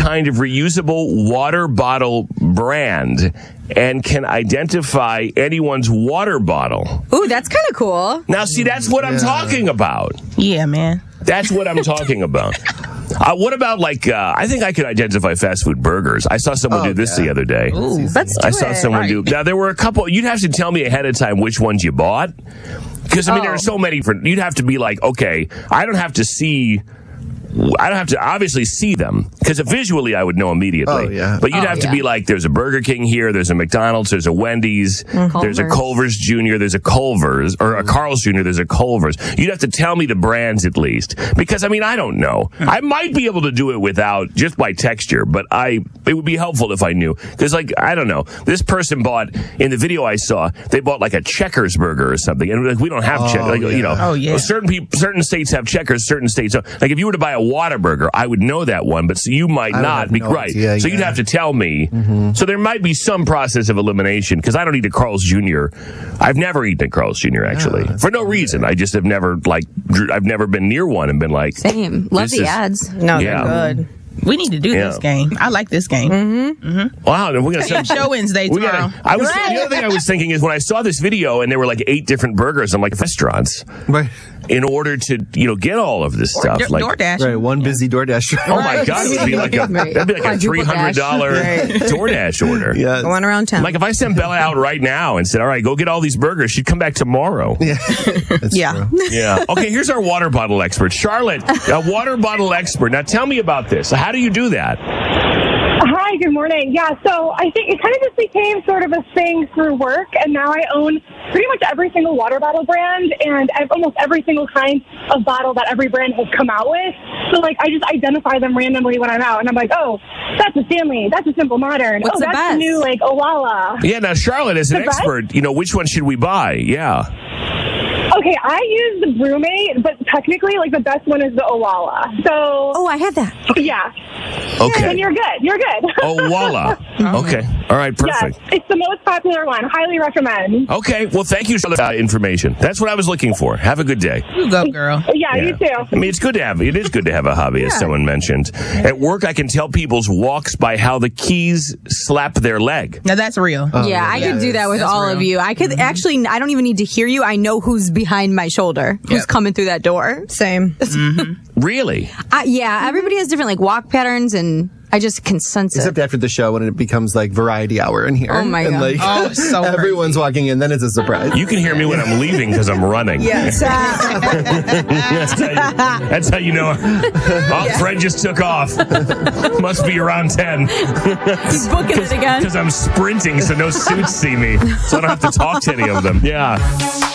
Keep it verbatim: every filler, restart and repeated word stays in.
kind of reusable water bottle brand and can identify anyone's water bottle. Ooh, that's kind of cool. Now, see, that's what I'm talking about. Yeah, man. That's what I'm talking about. Uh, what about, like, uh, I think I could identify fast food burgers. I saw someone Oh, do this yeah. the other day. Ooh, let's do I saw it. someone Right. do. Now, there were a couple. You'd have to tell me ahead of time which ones you bought. Because, I mean, Oh. there are so many. For, you'd have to be like, okay, I don't have to see. I don't have to obviously see them because visually I would know immediately. Oh, yeah. But you'd Oh, have to yeah. be like, there's a Burger King here, there's a McDonald's, there's a Wendy's, there's a Culver's. Culver's Junior, there's a Culver's, or a Carl's Junior, there's a Culver's. You'd have to tell me the brands at least. Because, I mean, I don't know. I might be able to do it without, just by texture, but I, it would be helpful if I knew. Because, like, I don't know. This person bought, in the video I saw, they bought like a Checkers burger or something. And like, we don't have Oh, Checkers. Like, yeah. you know, Oh, yeah. certain people, certain states have Checkers, certain states don't. Like, if you were to buy a Whataburger, I would know that one, but so you might I would not have be no right. idea, so you'd yeah. have to tell me. So there might be some process of elimination because I don't eat a Carl's Junior I've never eaten a Carl's Junior actually that's for no reason. I just have never like dr- I've never been near one and been like Same. Love This the is- ads. No, Yeah. they're good. We need to do Yeah. this game. I like this game. wow. We're gonna Hey, show Wednesday we tomorrow. gotta, I was the other thing I was thinking is when I saw this video and there were like eight different burgers, I'm like restaurants Right. in order to you know get all of this stuff Do- like. DoorDash. Right. One busy DoorDash. Oh my Right. God! It would be like a Right. that'd be like a three Quadruple hundred dollar dash. DoorDash order. Yeah. Going around town. Like if I sent Bella out right now and said, "All right, go get all these burgers," she'd come back tomorrow. Yeah. That's Yeah. true. Yeah. Okay, here's our water bottle expert, Charlotte, a water bottle expert. Now tell me about this. How do you do that? Hi, good morning. Yeah, so I think it kind of just became sort of a thing through work, and now I own pretty much every single water bottle brand and ev- almost every single kind of bottle that every brand has come out with. So, like, I just identify them randomly when I'm out, and I'm like, oh, that's a Stanley, that's a Simple Modern, What's oh, the that's best? a new, like, Owala. Yeah, now Charlotte, as an The best? expert, you know, which one should we buy? Yeah. Okay, I use the Brewmate, but technically, like, the best one is the Owala. So, oh, I had that. yeah. Okay. And you're good. You're good. Oh, voila. Okay. All right, Yes, perfect. it's the most popular one. Highly recommend. Okay, well, thank you for the uh, information. That's what I was looking for. Have a good day. You go, girl. Yeah, you too. I mean, it's good to have. It is good to have a hobby, as someone mentioned. At work, I can tell people's walks by how the keys slap their leg. Now that's real. Oh, Yeah, I could do that with That's all real. of you. I could actually, I don't even need to hear you. I know who's behind my shoulder, who's Yep. coming through that door. Same. Really? Uh, yeah, everybody has different like walk patterns, and I just can sense Except it. after the show when it becomes like variety hour in here. Oh, my and God. like Oh, it's so everyone's walking in, then it's a surprise. You can hear me when I'm leaving because I'm running. Yes. That's how you, that's how you know. Oh, Fred just took off. Must be around ten. He's booking it again. Because I'm sprinting so no suits see me. So I don't have to talk to any of them. Yeah.